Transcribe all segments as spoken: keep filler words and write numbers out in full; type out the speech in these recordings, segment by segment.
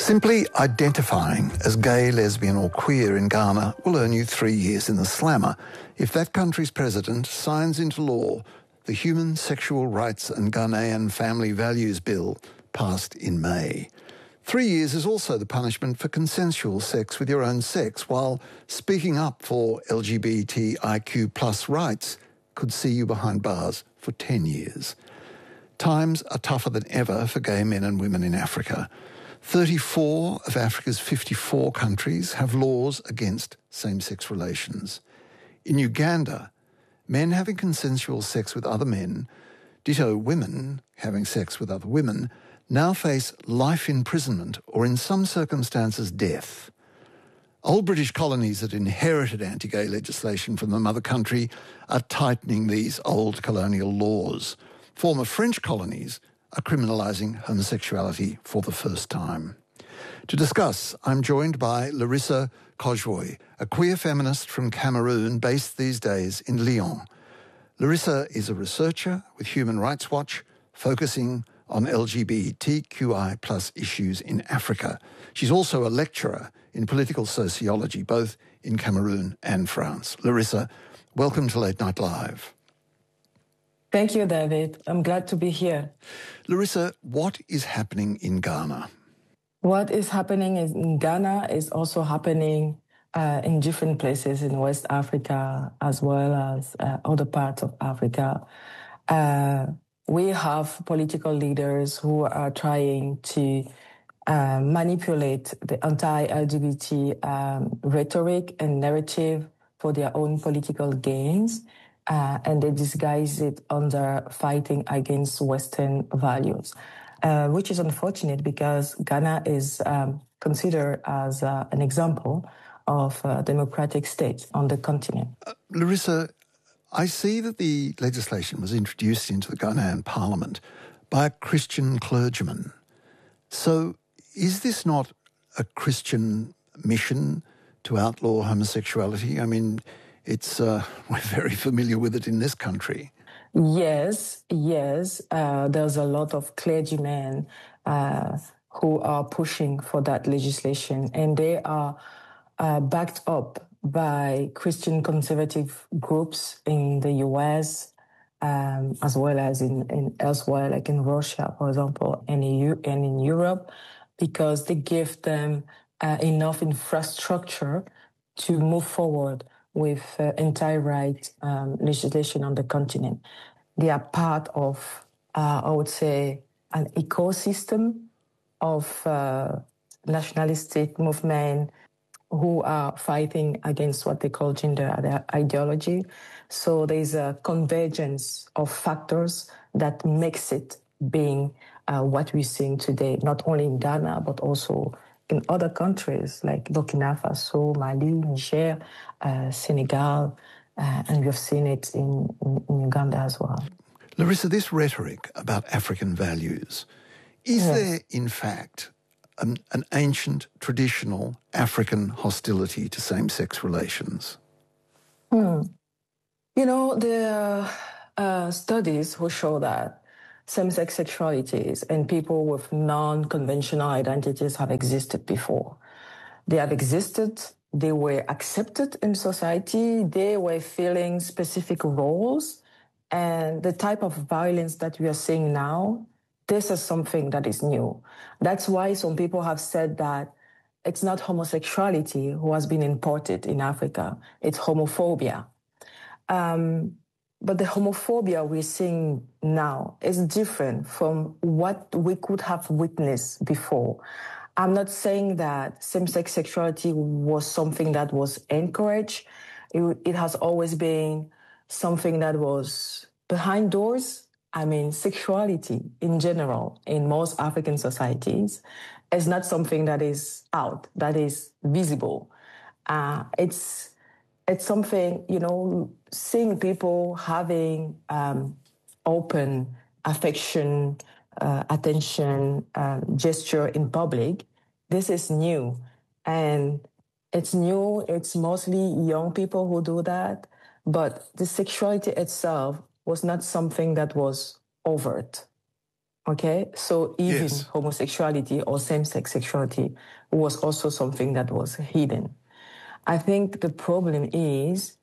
Simply identifying as gay, lesbian or queer in Ghana will earn you three years in the slammer if that country's president signs into law the Human Sexual Rights and Ghanaian Family Values Bill passed in May. Three years is also the punishment for consensual sex with your own sex, while speaking up for L G B T I Q plus rights could see you behind bars for ten years. Times are tougher than ever for gay men and women in Africa. thirty-four of Africa's fifty-four countries have laws against same-sex relations. In Uganda, men having consensual sex with other men, ditto women having sex with other women, now face life imprisonment or, in some circumstances, death. Old British colonies that inherited anti-gay legislation from the mother country are tightening these old colonial laws. Former French colonies are criminalising homosexuality for the first time. To discuss, I'm joined by Larissa Kojoi, a queer feminist from Cameroon based these days in Lyon. Larissa is a researcher with Human Rights Watch, focusing on L G B T Q I plus issues in Africa. She's also a lecturer in political sociology, both in Cameroon and France. Larissa, welcome to Late Night Live. Thank you, David. I'm glad to be here. Larissa, what is happening in Ghana? What is happening in Ghana is also happening uh, in different places in West Africa, as well as uh, other parts of Africa. Uh, we have political leaders who are trying to uh, manipulate the anti-L G B T um, rhetoric and narrative for their own political gains. Uh, and they disguise it under fighting against Western values, uh, which is unfortunate because Ghana is um, considered as uh, an example of a democratic state on the continent. Uh, Larissa, I see that the legislation was introduced into the Ghanaian parliament by a Christian clergyman. So is this not a Christian mission to outlaw homosexuality? I mean, It's uh, we're very familiar with it in this country. Yes, yes. Uh, there's a lot of clergymen uh, who are pushing for that legislation, and they are uh, backed up by Christian conservative groups in the U S, um, as well as in, in elsewhere, like in Russia, for example, and in, U- and in Europe, because they give them uh, enough infrastructure to move forward with uh, anti-right um, legislation on the continent. They are part of, uh, I would say, an ecosystem of uh, nationalistic movement who are fighting against what they call gender ideology. So there's a convergence of factors that makes it being uh, what we're seeing today, not only in Ghana, but also in other countries like Burkina Faso, Mali, Niger, uh, Senegal, uh, and we've seen it in, in, in Uganda as well. Larissa, this rhetoric about African values, is yes. there, in fact, an, an ancient, traditional African hostility to same-sex relations? Hmm. You know, there are uh, studies who show that same-sex sexualities and people with non-conventional identities have existed before. They have existed, they were accepted in society, they were filling specific roles, and the type of violence that we are seeing now, this is something that is new. That's why some people have said that it's not homosexuality who has been imported in Africa, it's homophobia. Um, But the homophobia we're seeing now is different from what we could have witnessed before. I'm not saying that same-sex sexuality was something that was encouraged. It, it has always been something that was behind doors. I mean, sexuality in general in most African societies is not something that is out, that is visible. Uh, it's It's something, you know, seeing people having um, open affection, uh, attention, um, gesture in public, this is new. And it's new, it's mostly young people who do that, but the sexuality itself was not something that was overt. Okay, so even Yes. homosexuality or same-sex sexuality was also something that was hidden. I think the problem is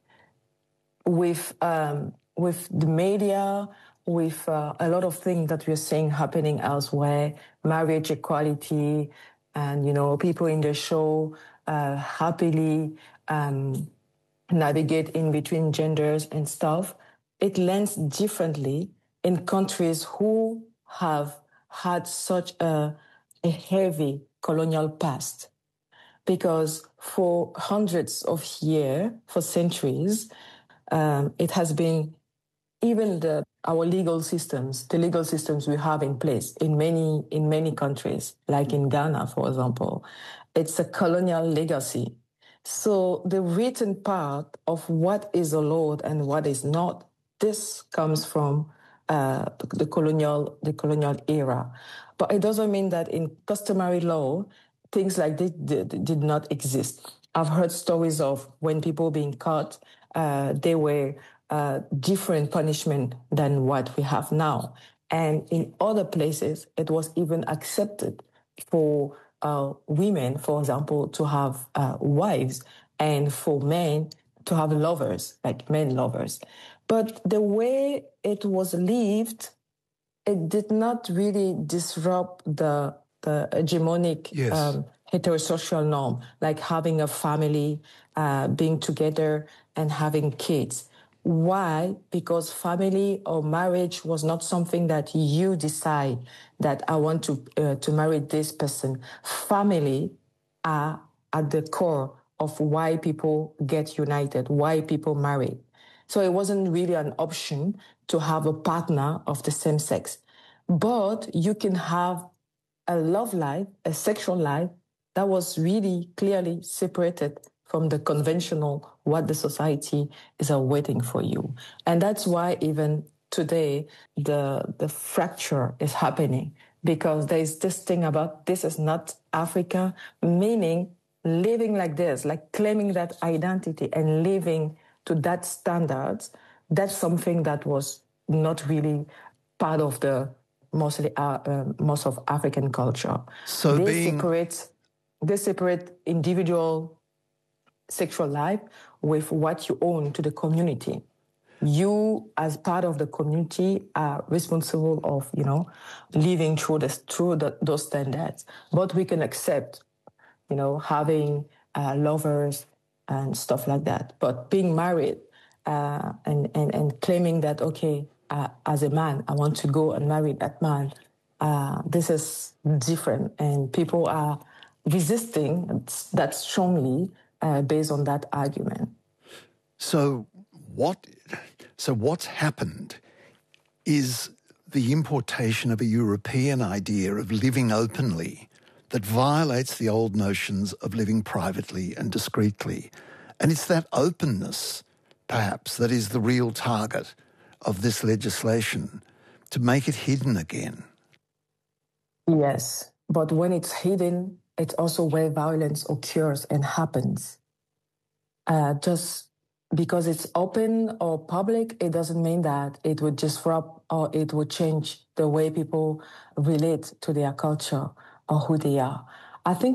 with um, with the media, with uh, a lot of things that we're seeing happening elsewhere, marriage equality, and you know, people in the show uh, happily um, navigate in between genders and stuff. It lands differently in countries who have had such a, a heavy colonial past. Because for hundreds of years, for centuries, um, it has been even the our legal systems, the legal systems we have in place in many in many countries, like in Ghana, for example, it's a colonial legacy. So the written part of what is allowed and what is not, this comes from uh, the colonial the colonial era. But it doesn't mean that in customary law, things like this did, did not exist. I've heard stories of when people being caught, uh, they were uh, different punishment than what we have now. And in other places, it was even accepted for uh, women, for example, to have uh, wives, and for men to have lovers, like men lovers. But the way it was lived, it did not really disrupt the the hegemonic Yes. um, heterosexual norm, like having a family, uh, being together, and having kids. Why? Because family or marriage was not something that you decide that I want to uh, to marry this person. Family are at the core of why people get united, why people marry. So it wasn't really an option to have a partner of the same sex. But you can have a love life, a sexual life that was really clearly separated from the conventional, what the society is awaiting for you. And that's why even today, the, the fracture is happening, because there is this thing about this is not Africa, meaning living like this, like claiming that identity and living to that standards, that's something that was not really part of the mostly uh, uh, most of African culture. So they being separate they separate individual sexual life with what you own to the community. You, as part of the community, are responsible of you know living through this through the, those standards. But we can accept, you know, having uh, lovers and stuff like that. But being married uh, and, and, and claiming that, okay, uh, as a man, I want to go and marry that man, uh, this is different. And people are resisting that strongly uh, based on that argument. So what? So what's happened is the importation of a European idea of living openly that violates the old notions of living privately and discreetly. And it's that openness, perhaps, that is the real target of this legislation, to make it hidden again. Yes, but when it's hidden, it's also where violence occurs and happens. Uh, just because it's open or public, it doesn't mean that it would disrupt or it would change the way people relate to their culture or who they are. I think